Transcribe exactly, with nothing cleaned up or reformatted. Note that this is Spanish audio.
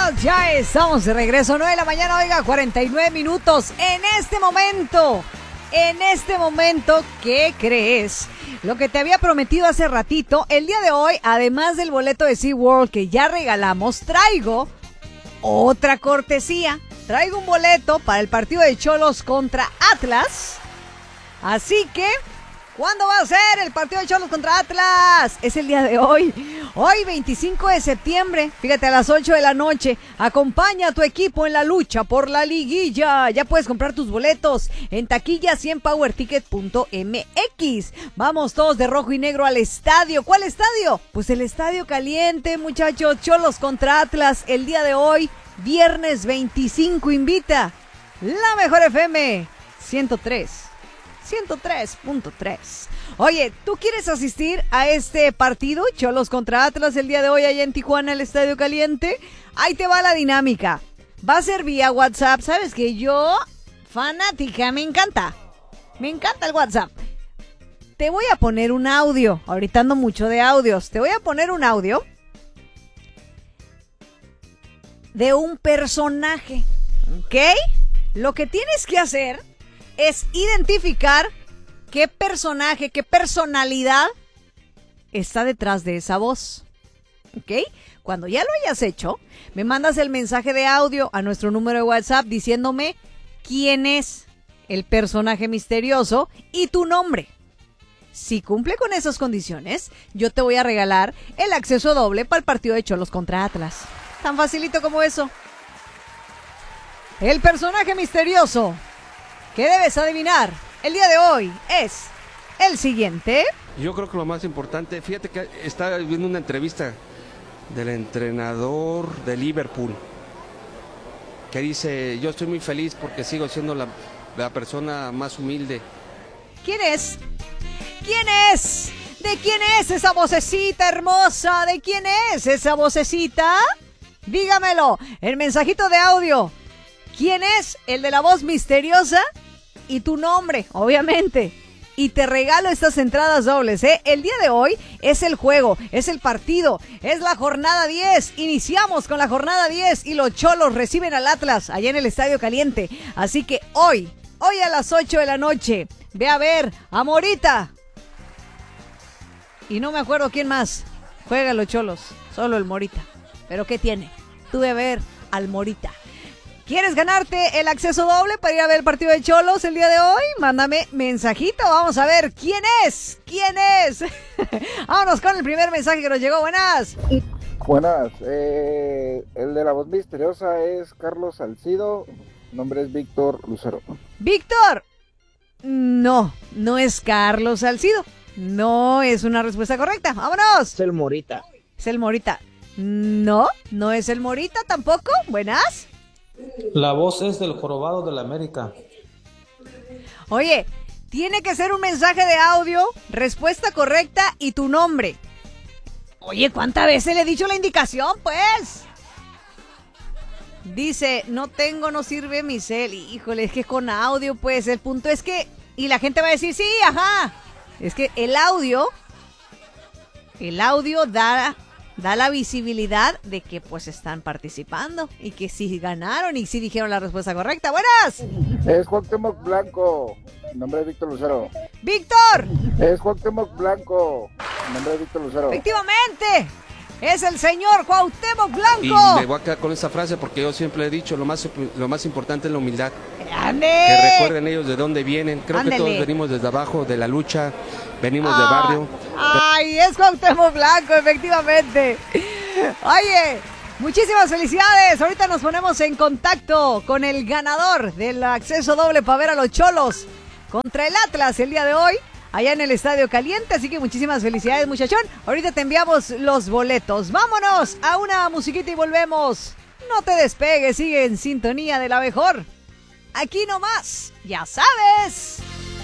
Amigos, ya estamos de regreso, nueve de la mañana, oiga, cuarenta y nueve minutos. En este momento, en este momento, ¿qué crees? Lo que te había prometido hace ratito, el día de hoy, además del boleto de SeaWorld que ya regalamos, traigo otra cortesía. Traigo un boleto para el partido de Xolos contra Atlas. Así que, ¿cuándo va a ser el partido de Xolos contra Atlas? Es el día de hoy. Hoy, veinticinco de septiembre, fíjate, a las ocho de la noche. Acompaña a tu equipo en la lucha por la liguilla. Ya puedes comprar tus boletos en taquillas y en power ticket punto m x. Vamos todos de rojo y negro al estadio. ¿Cuál estadio? Pues el Estadio Caliente, muchachos. Xolos contra Atlas el día de hoy, viernes veinticinco. Invita la mejor F M ciento tres. ciento tres punto tres. Oye, ¿tú quieres asistir a este partido, Xolos contra Atlas, el día de hoy allá en Tijuana, el Estadio Caliente? Ahí te va la dinámica. Va a ser vía WhatsApp. ¿Sabes que yo, fanática, me encanta? Me encanta el WhatsApp. Te voy a poner un audio. Ahorita ando mucho de audios. Te voy a poner un audio de un personaje, ¿ok? Lo que tienes que hacer es identificar qué personaje, qué personalidad está detrás de esa voz, ¿ok? Cuando ya lo hayas hecho, me mandas el mensaje de audio a nuestro número de WhatsApp diciéndome quién es el personaje misterioso y tu nombre. Si cumple con esas condiciones, yo te voy a regalar el acceso doble para el partido de Xolos contra Atlas. Tan facilito como eso. El personaje misterioso que debes adivinar el día de hoy es el siguiente. Yo creo que lo más importante, fíjate que estaba viendo una entrevista del entrenador de Liverpool, que dice, yo estoy muy feliz porque sigo siendo la, la persona más humilde. ¿Quién es? ¿Quién es? ¿De quién es esa vocecita hermosa? ¿De quién es esa vocecita? Dígamelo, el mensajito de audio. ¿Quién es el de la voz misteriosa? Y tu nombre, obviamente. Y te regalo estas entradas dobles, ¿eh? El día de hoy es el juego, es el partido, es la jornada diez. Iniciamos con la jornada diez y los Xolos reciben al Atlas allá en el Estadio Caliente. Así que hoy, hoy a las ocho de la noche, ve a ver a Morita. Y no me acuerdo quién más juega los Xolos, solo el Morita. ¿Pero qué tiene? Tú ve a ver al Morita. ¿Quieres ganarte el acceso doble para ir a ver el partido de Xolos el día de hoy? Mándame mensajito, vamos a ver quién es, quién es. Vámonos con el primer mensaje que nos llegó. Buenas. Buenas, eh, el de la voz misteriosa es Carlos Salcido, nombre es Víctor Lucero. Víctor, no, no es Carlos Salcido, no es una respuesta correcta. Vámonos. Es el Morita. Es el Morita. No, no es el Morita tampoco. Buenas. La voz es del Jorobado de la América. Oye, tiene que ser un mensaje de audio, respuesta correcta y tu nombre. Oye, ¿cuántas veces le he dicho la indicación, pues? Dice, no tengo, no sirve mi cel. Híjole, es que con audio, pues, el punto es que... Y la gente va a decir, sí, ajá. Es que el audio, el audio da... da la visibilidad de que pues están participando y que sí ganaron y sí dijeron la respuesta correcta. ¡Buenas! Es Cuauhtémoc Blanco, nombre es Víctor Lucero. ¡Víctor! Es Cuauhtémoc Blanco, nombre es Víctor Lucero. ¡Efectivamente! Es el señor Cuauhtémoc Blanco. Y me voy a quedar con esa frase porque yo siempre he dicho, lo más, lo más importante es la humildad. ¡Ande! Que recuerden ellos de dónde vienen. Creo Ándele. que todos venimos desde abajo, de la lucha, venimos Ah, de barrio. ¡Ay, es Cuauhtémoc Blanco, efectivamente! Oye, muchísimas felicidades. Ahorita nos ponemos en contacto con el ganador del acceso doble para ver a los Xolos contra el Atlas el día de hoy, allá en el Estadio Caliente. Así que muchísimas felicidades, muchachón. Ahorita te enviamos los boletos. Vámonos a una musiquita y volvemos. No te despegues, sigue en sintonía de la mejor. Aquí nomás, ya sabes.